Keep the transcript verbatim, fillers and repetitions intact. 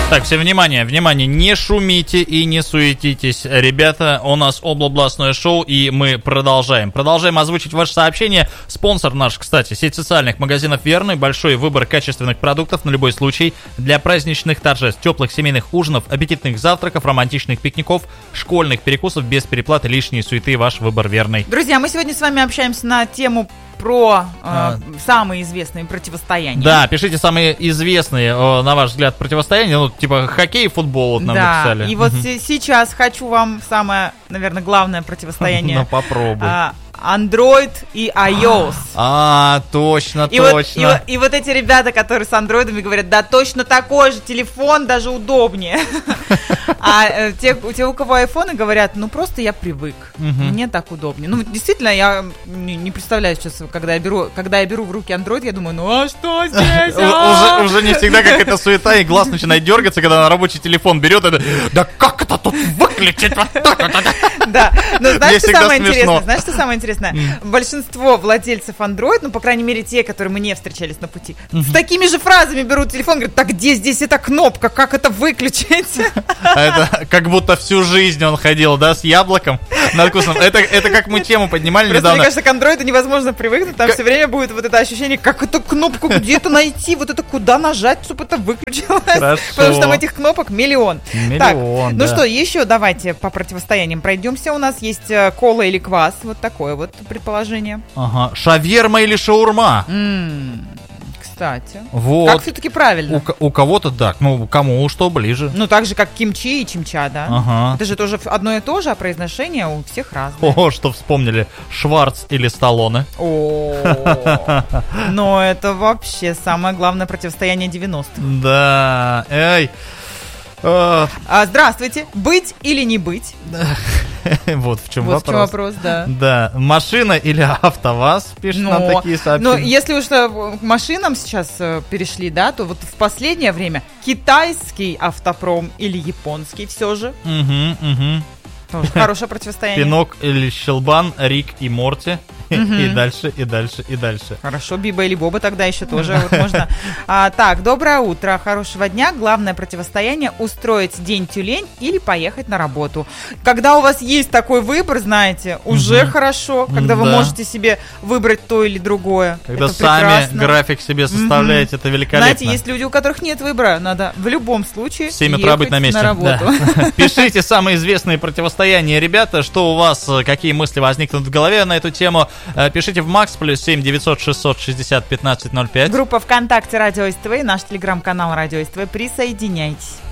Так, все, внимание, внимание, не шумите и не суетитесь, ребята, у нас облабластное шоу, и мы продолжаем. Продолжаем озвучить ваше сообщение. Спонсор наш, кстати, сеть социальных магазинов «Верный», большой выбор качественных продуктов на любой случай, для праздничных торжеств, теплых семейных ужинов, аппетитных завтраков, романтичных пикников, школьных перекусов без переплаты, лишней суеты, ваш выбор «Верный». Друзья, мы сегодня с вами общаемся на тему про э, а, самые известные противостояния. Да, пишите самые известные, э, на ваш взгляд, противостояния. Ну, типа хоккей, футбол вот нам да, написали. И вот сейчас хочу вам самое, наверное, главное противостояние. Ну, попробуй. Android и iOS. А, точно, и точно. Вот, и, вот, и вот эти ребята, которые с андроидами говорят, да точно такой же телефон, даже удобнее. А те, те, у кого айфоны, говорят, ну просто я привык, мне так удобнее. Ну, действительно, я не представляю сейчас, когда я беру, когда я беру в руки Android, я думаю, ну а что здесь? Уже, уже не всегда какая-то суета, и глаз начинает дергаться, когда на рабочий телефон берет, это, да как это тут выключить? Да, но знаешь, что самое интересное? Знаешь, что самое интересное? Большинство владельцев Android, ну, по крайней мере, те, которые мне встречались на пути, с такими же фразами берут телефон, говорят, так где здесь эта кнопка, как это выключить? А это как будто всю жизнь он ходил, да, с яблоком надкусным. Это, это как мы тему поднимали Просто недавно. Мне кажется, к андроиду невозможно привыкнуть, там как... все время будет вот это ощущение, как эту кнопку где-то найти, вот это куда нажать, чтобы это выключилось. Хорошо. Потому что там этих кнопок миллион. Миллион, так, да. Ну что, еще давайте по противостояниям пройдемся. У нас есть кола или квас, вот такое вот предположение. Ага. Шаверма или шаурма? М-м, кстати. Вот. Как все-таки правильно? У, у кого-то так, ну кому что ближе. Ну так же, как кимчи и чимча, да? Ага. Это же тоже одно и то же, а произношение у всех разное. О, что вспомнили? Шварц или Сталлоне? О, но это вообще самое главное противостояние девяностых. Да, эй. А, здравствуйте, быть или не быть? Вот в чем вот вопрос. в чем вопрос, да. Да, машина или АвтоВАЗ, пишут но, нам такие сообщения. Но если уж к машинам сейчас э, перешли, да, то вот в последнее время китайский автопром или японский все же. Угу, угу. Тоже хорошее противостояние. Пинок или Щелбан, Рик и Морти. Uh-huh. И дальше, и дальше, и дальше. Хорошо, Биба или Боба тогда еще тоже вот можно. А, так, доброе утро, хорошего дня. Главное противостояние — устроить день тюлень или поехать на работу. Когда у вас есть такой выбор, знаете, уже uh-huh. хорошо. Когда да. вы можете себе выбрать то или другое. Когда это сами прекрасно. График себе составляете, uh-huh. это великолепно. Знаете, есть люди, у которых нет выбора. Надо в любом случае в семь утра быть на месте. На работу. Да. Пишите самые известные противостояния, ребята. Что у вас, какие мысли возникнут в голове на эту тему? Пишите в Макс плюс семь девятьсот шестьсот шестьдесят пятнадцать ноль пять. Группа ВКонтакте Радио СТВ и наш телеграм-канал Радио СТВ. Присоединяйтесь.